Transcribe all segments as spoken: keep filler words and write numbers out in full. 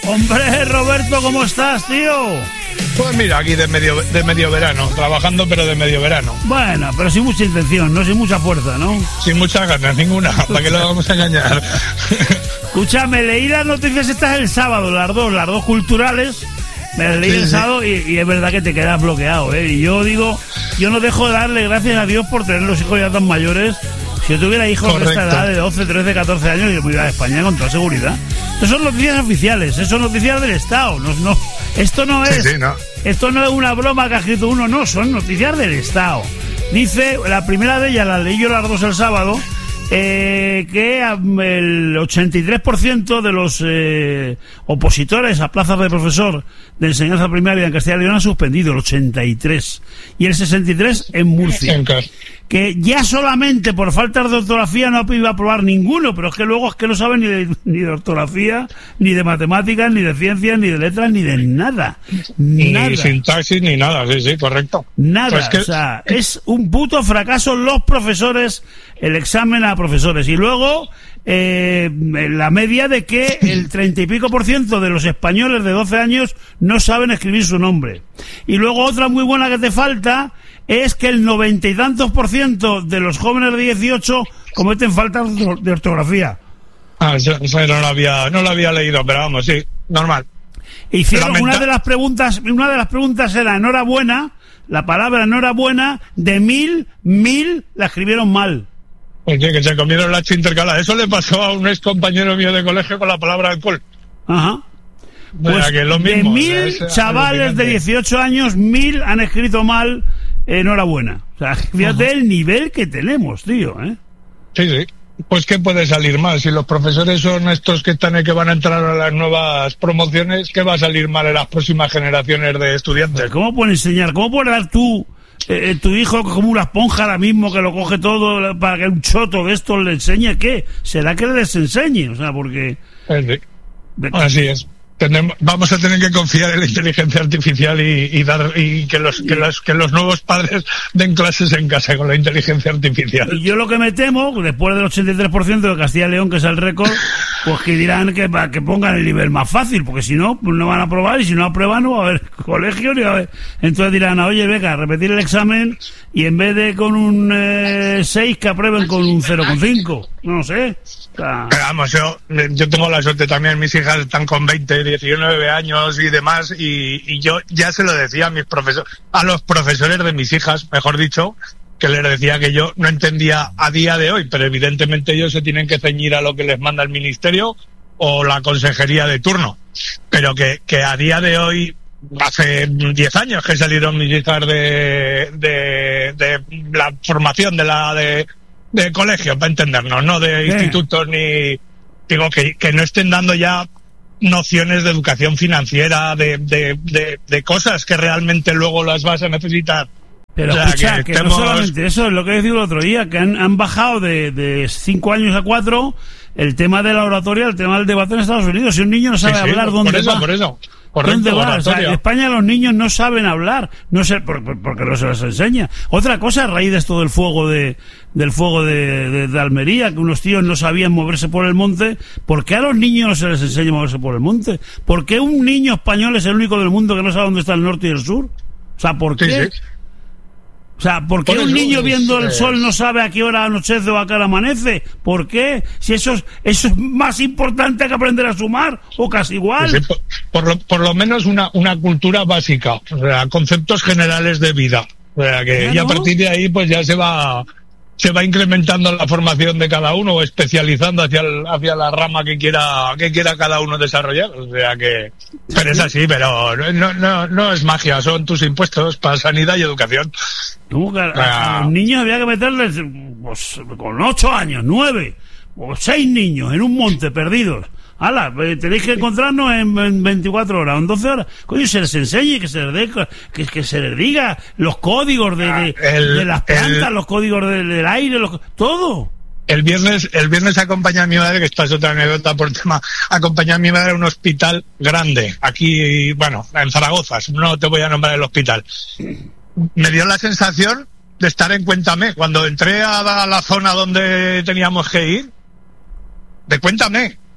Hombre, Roberto, ¿cómo estás, tío? Pues mira, aquí de medio de medio verano, trabajando pero de medio verano. Bueno, pero sin mucha intención, no sin mucha fuerza, ¿no? Sin muchas ganas, ninguna, ¿para qué lo vamos a engañar? Escúchame, leí las noticias estas el sábado, las dos, las dos culturales, me las leí sí, el sábado y, y es verdad que te quedas bloqueado, ¿eh? Y yo digo, yo no dejo de darle gracias a Dios por tener los hijos ya tan mayores. Si yo tuviera hijos Correcto. de esta edad, de doce, trece, catorce años, yo me iba a España con toda seguridad. Estas son noticias oficiales, eso son noticias del Estado. No, no, esto no es sí, sí, no. Esto no es una broma que ha escrito uno, no, son noticias del Estado. Dice, la primera de ellas, la leí yo las dos el sábado, eh, que el ochenta y tres por ciento de los eh, opositores a plazas de profesor de enseñanza primaria en Castilla y León han suspendido, el ochenta y tres, y el sesenta y tres en Murcia. Que ya solamente por falta de ortografía no iba a aprobar ninguno, pero es que luego es que no saben ni de, ni de ortografía, ni de matemáticas, ni de ciencias, ni de letras, ni de nada. Ni nada. sintaxis, ni nada, sí, sí, correcto. Nada, pues que... o sea, es un puto fracaso los profesores, el examen a profesores. Y luego, eh, la media de que el treinta y pico por ciento de los españoles de doce años no saben escribir su nombre. Y luego otra muy buena que te falta es que el noventa y tantos por ciento de los jóvenes de dieciocho cometen faltas de ortografía. Ah, eso, eso no lo había, no lo había leído, pero vamos, sí, normal. Hicieron Lamenta... una de las preguntas, una de las preguntas era enhorabuena, la palabra enhorabuena, de mil, mil la escribieron mal. Oye, que se comieron la H intercalada. Eso le pasó a un ex compañero mío de colegio con la palabra alcohol. Ajá. Pues o sea, que lo mismo, de mil es, chavales de dieciocho años, mil han escrito mal enhorabuena. O sea, fíjate Ajá. el nivel que tenemos, tío, ¿eh? Sí, sí. Pues ¿qué puede salir mal? Si los profesores son estos que están que van a entrar a las nuevas promociones, ¿qué va a salir mal en las próximas generaciones de estudiantes? ¿Cómo puedes enseñar? ¿Cómo puedes dar tú eh, tu hijo como una esponja ahora mismo que lo coge todo para que un choto de estos le enseñe? ¿Qué? ¿Será que les enseñe? O sea, porque... Sí. Así es. Tenemos, vamos a tener que confiar en la inteligencia artificial y, y dar y que los que los que los nuevos padres den clases en casa con la inteligencia artificial. Y yo lo que me temo, después del ochenta y tres por ciento de Castilla y León, que es el récord, pues que dirán que, que pongan el nivel más fácil, porque si no, pues no van a aprobar, y si no aprueban no va a haber colegio ni va a haber. Entonces dirán, oye, venga, repetir el examen y en vez de con un eh, seis que aprueben con un cero coma cinco. No sé. O sea... Pero vamos, yo, yo tengo la suerte también, mis hijas están con veinte, diecinueve años y demás, y, y yo ya se lo decía a mis profesores, a los profesores de mis hijas, mejor dicho, que les decía que yo no entendía a día de hoy, pero evidentemente ellos se tienen que ceñir a lo que les manda el ministerio o la consejería de turno, pero que, que a día de hoy, hace diez años que salieron mis hijas de, de, de la formación de la de de colegio, para entendernos, no de ¿Qué? institutos ni... Digo, que, que no estén dando ya nociones de educación financiera, de, de, de, de cosas que realmente luego las vas a necesitar. Pero o sea, escucha, que, que no estemos... solamente eso, es lo que decía el otro día, que han, han bajado de, de cinco años a cuatro el tema de la oratoria, el tema del debate en Estados Unidos. Si un niño no sabe sí, sí, hablar, ¿dónde por eso, va? Por eso, Correcto, ¿Dónde va? O sea, en España los niños no saben hablar, no sé, por, por, porque no se les enseña. Otra cosa, a raíz de esto del fuego de del fuego de, de, de Almería, que unos tíos no sabían moverse por el monte, ¿por qué a los niños no se les enseña a moverse por el monte? ¿Por qué un niño español es el único del mundo que no sabe dónde está el norte y el sur? O sea, ¿por qué? Sí, sí. O sea, ¿por qué por un niño viendo el sol no sabe a qué hora anochece o a qué hora amanece? ¿Por qué? Si eso es, eso es más importante que aprender a sumar, o casi igual. Sí, por, por, lo, por lo menos una, una cultura básica, o sea, conceptos generales de vida. O sea, que ¿Ya y a no? partir de ahí pues ya se va se va incrementando la formación de cada uno o especializando hacia el, hacia la rama que quiera que quiera cada uno desarrollar. O sea que... Pero es así, pero no, no, no es magia, son tus impuestos para sanidad y educación. ¿Cómo que a, a, a los niños había que meterles pues, con ocho años, nueve o seis niños en un monte perdidos? ¡Hala! Tenéis que encontrarnos en, en veinticuatro horas, en doce horas. Coño, se les enseñe, que se les, de, que, que se les diga los códigos de, de, el, de las plantas, el, los códigos de, del aire, los, todo. El viernes, el viernes acompañé a mi madre, que esta es otra anécdota por tema, acompañé a mi madre a un hospital grande, aquí, bueno, en Zaragoza, no te voy a nombrar el hospital. Me dio la sensación de estar en Cuéntame. Cuando entré a la, a la zona donde teníamos que ir, de Cuéntame.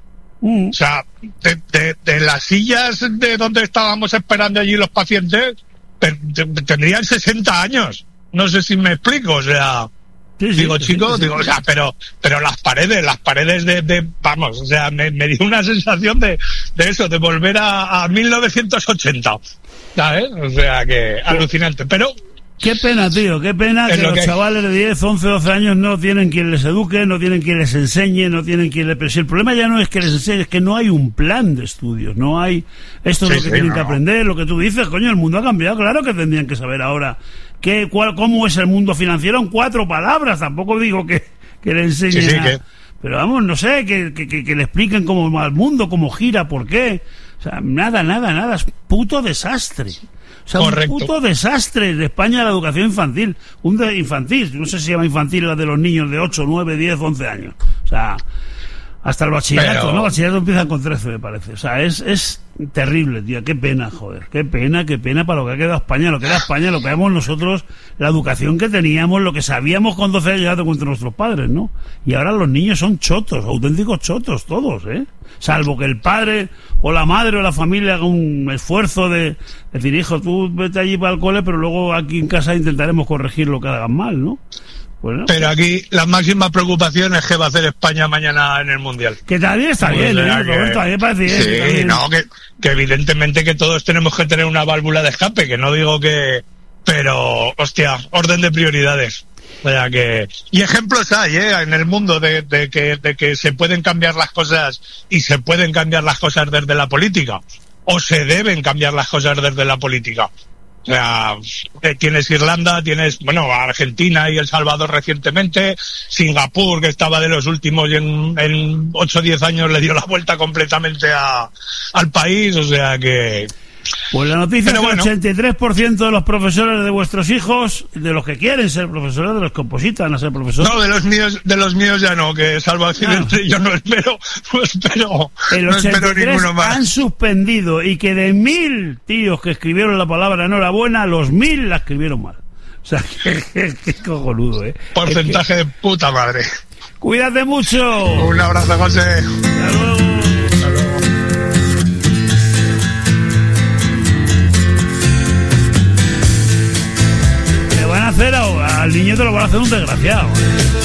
Uh. O sea, de, de, de las sillas de donde estábamos esperando allí los pacientes, tendrían sesenta años. No sé si me explico, o sea... Sí, sí, digo, chicos, sí, sí, digo, o sea, pero, pero las paredes, las paredes de, de vamos, o sea, me, me dio una sensación de, de eso, de volver a, a mil novecientos ochenta, ¿sabes? O sea, que alucinante, pero... Qué pena, tío, qué pena que los que... chavales de diez, once, doce años no tienen quien les eduque, no tienen quien les enseñe, no tienen quien les... Pero si el problema ya no es que les enseñe, es que no hay un plan de estudios, no hay... Esto es sí, lo que sí, tienen no. que aprender, lo que tú dices, coño, el mundo ha cambiado, claro que tendrían que saber ahora qué, cuál, cómo es el mundo financiero en cuatro palabras, tampoco digo que, que le enseñen sí, sí, a... que... Pero vamos, no sé, que, que, que, que le expliquen cómo va el mundo, cómo gira, por qué... O sea, nada, nada, nada, es puto desastre. O sea, Correcto. un puto desastre de España la educación infantil. Un de infantil, no sé si se llama infantil la de los niños de ocho, nueve, diez, once años. O sea, hasta el bachillerato, Pero... ¿no? El bachillerato empiezan con trece, me parece. O sea, es, es terrible, tío. Qué pena, joder. Qué pena, qué pena para lo que ha quedado España. Lo que era España, lo que éramos nosotros, la educación que teníamos, lo que sabíamos con doce años ya contra nuestros padres, ¿no? Y ahora los niños son chotos, auténticos chotos, todos, ¿eh? Salvo que el padre o la madre o la familia haga un esfuerzo de decir, hijo, tú vete allí para el cole, pero luego aquí en casa intentaremos corregir lo que hagan mal, ¿no? Bueno. Pero aquí la máxima preocupación es qué va a hacer España mañana en el Mundial. Que también está pues bien, ¿eh? Que... Roberto, a mí me parece sí, bien. Sí, no, que, que evidentemente que todos tenemos que tener una válvula de escape, que no digo que... Pero, hostia, orden de prioridades. O sea que... Y ejemplos hay, ¿eh? En el mundo de, de, que, de que se pueden cambiar las cosas y se pueden cambiar las cosas desde la política. O se deben cambiar las cosas desde la política. O sea, tienes Irlanda, tienes, bueno, Argentina y El Salvador recientemente, Singapur, que estaba de los últimos y en, en ocho o diez años le dio la vuelta completamente a, al país, o sea que... Pues la noticia Pero es que bueno. el ochenta y tres por ciento de los profesores de vuestros hijos, de los que quieren ser profesores, de los que opositan a ser profesores. No, de los míos, de los míos ya no, que salvo accidente, ah. yo no espero, no espero, el no espero ninguno más. Han suspendido y que de mil tíos que escribieron la palabra enhorabuena, los mil la escribieron mal. O sea, que, que, que cojonudo, ¿eh? Porcentaje que... de puta madre. Cuídate mucho. Un abrazo, José. Hasta luego. Hacer al niño te lo van a hacer un desgraciado.